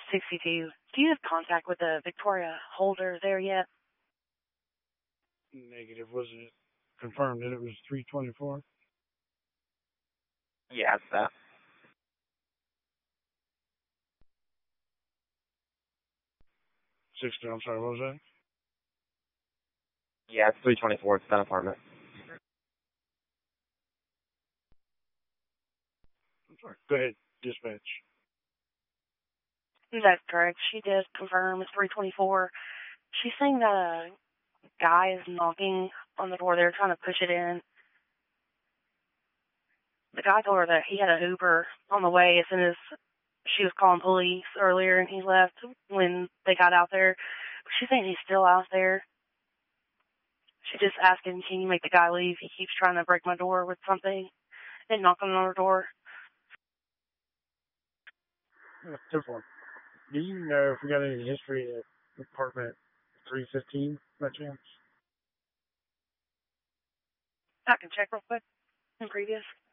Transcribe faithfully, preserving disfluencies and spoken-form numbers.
sixty-two. Do you have contact with the Victoria Holder there yet? Negative. Was it confirmed that it was three twenty-four? Yeah, it's that. sixty, I'm sorry, what was that? Yeah, it's three twenty-four. It's that apartment. I'm sorry. Go ahead, dispatch. That's correct. She did confirm it's three twenty-four. She's saying that a guy is knocking on the door. They're trying to push it in. The guy told her that he had an Uber on the way as soon as she was calling police earlier, and he left when they got out there. But she's saying he's still out there. She just asked him, can you make the guy leave? He keeps trying to break my door with something and knocking on her door. Two four. Do you know if we got any history at apartment three fifteen by chance? I can check real quick in previous.